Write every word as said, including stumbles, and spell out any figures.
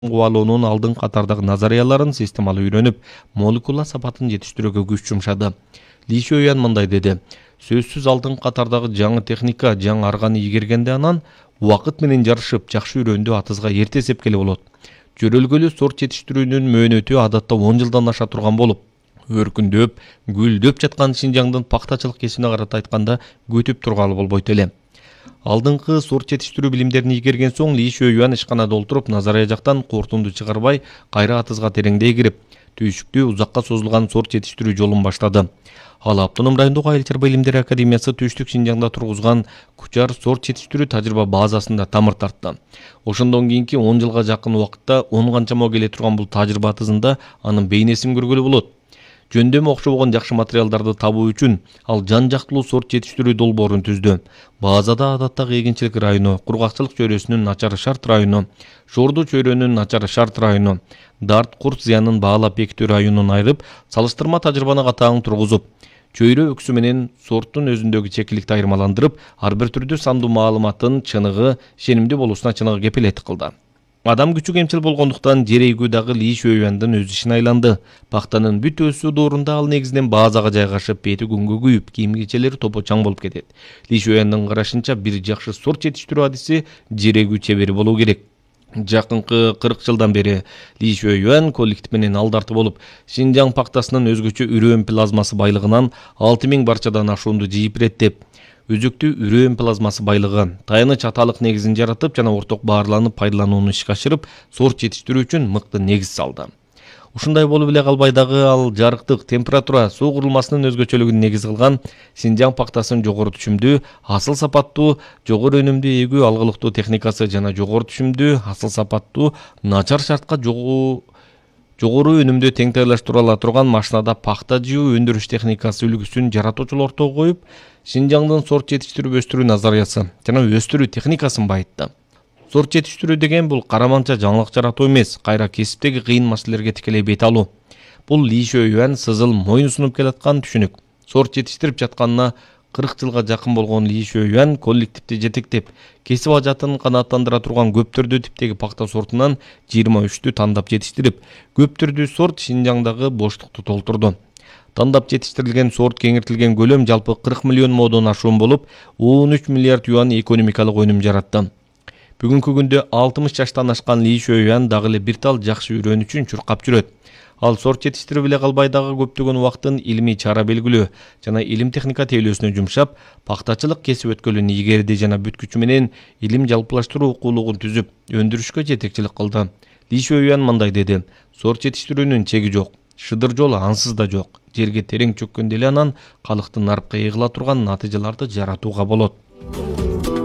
убалоонун алдын катардагы назарияларын системалуу үйрөнүп, молекула сапатын жетиштирүүгө күч жумшады. Ли Шуюан мындай деди: сөзсүз алдын катардагы жаңы техника, жаңы арганы ийгергенде анан убакыт менен жарышып, жакшы үйрөндү атызга эрте эсепкеле болот. Жөрөлгөлүү сорт жетиштирүүнүн мөөнөтү адатта он жылдан аша турган болуп, өркүндөп, гүлдөп жаткан Шинжаңдын пактачылык кесибине карата айтканда көтүп тургалы болбойт эле. Алдыңкы сорт жетиштирүү билимдерин ийгерген соң Ли Шуюан ишканада отуруп, назария жактан кортунду чыгарбай, кайра атызга тереңдей кирип, түйшүктүү узакка созулган сорт жетиштирүү жолун баштады. Ал Автоном райондук Айыл чарба илимдери академиясы Түштүк Шинжаңда тургузган кучар сорт жетиштирүү тажрыйба базасында тамыр тартты. Ошондон кийинки он жылга жакын убакытта он канчамоо келе турган бул тажрыйба атызында анын бейнесин көргөлү болот. Жөндөмү окшобогон жакшы материалдарды табуу үчүн ал жан жактылуу сорт жетиштирүү долбоорун түздү. Базада адаттагы эгинчилик району, кургакчылык чөйрөсүнүн начар шарт району, Шорду чөйрөнүн начар шарт району, Дарт курт зыянын баалап бекитүү районун айырып, салыштырма тажрыйбаны катаң тургузуп, чөйрө өксү менен сорттун өзүндөгү чекиликти айырмаландырып, ар бир түрдүү сандуу маалыматтын чыныгы, ишенимдүү болуусуна чыныгы кепилет кылды. Адам күчү кемчил болгондуктан жер эгүү дагы Ли Шуюандын өз ишине айланды. Пактанын бүт өсүү доорунда ал негизинен базага жайгашып, бети күнгө күйүп, кийим кечелери топо чаң болуп кетет. Ли Шуюандын карашынча бир жакшы сорт жетиштирүү адиси жер эгүү чебери болуу керек. Жакынкы кырк жылдан бери Ли Шуюан коллектив менен алдарты болуп, Шинжаң пактасынын өзгөчө үрөөн плазмасы байлыгынан алты миң барчадан ашуунду жыйып иреттеп, өзүктүү үрөөн плазмасы байлыгы, таяныч аталык негизин жаратып жана орток баарланып пайдаланууну ишке ашырып, сорт жетиштирүү үчүн мыкты негиз салды. Ушундай болуп эле калбай дагы ал жарыктык, температура, суу курулмасынын өзгөчөлүгүн негиз кылган Шинжаң пактасынын жогору түшүмдүү, асыл сапаттуу, жогору өнүмдүү эгүү алгылыктуу техникасы жана жогору түшүмдүү, асыл сапаттуу, начар шартка жогуу жогору өнүмдүү теңтайлаштыра ала турган машинада пахта жыуу өндүрүш техникасы үлгүсүн жаратуучулар ортого коюп, Шинжаңдын сорт жетиштирүү өстүрүү назариясы жана өстүрүү техникасын байытты. Сорт жетиштирүү деген бул караманча жаңылык жаратуу эмес, кайра кесиптеги кыйын маселелерге тикелей бет алуу. Бул Ли Шуюан сызыл моюнсунуп келаткан түшүнүк. Сорт жетиштирип жатканына кырк жылга жакын болгон Ли Шуюан коллективди жетектеп, кесип ажатын канааттандыра турган көп түрдүү типтеги пакта сортунан жыйырма үчтү тандап жетиштирип, көп түрдүү сорт Шинжаңдагы боштукту толтурду. Тандап жетиштирилген сорт кеңиртилген көлөм жалпы кырк миллион модон ашуун болуп, он үч миллиард юан экономикалык өнүм жаратты. Бүгүнкү күндө алтымыш жаштан ашкан Ли Шуюан дагы эле бир тал жакшы үйрөнүү үчүн чуркап жүрөт. Ал сорт жетиштирип эле калбай дагы көптөгөн убактын илимий чара белгилөө жана илим техника тейлөөсүнө жумшап, пактачылык кесип өткөлүн ийгерди жана бүт күчү менен илим жалпылаштыруу окуулугун түзүп, өндүрүшкө жетекчилик кылды. Ли Шуюан мындай деди: сорт жетиштирүүнүн чеги жок, шыдыр жолу ансыз да жок. Жерге терең чөккөндө эле анан калктын нарпка ыйгыла турган натыйжаларды жаратууга болот.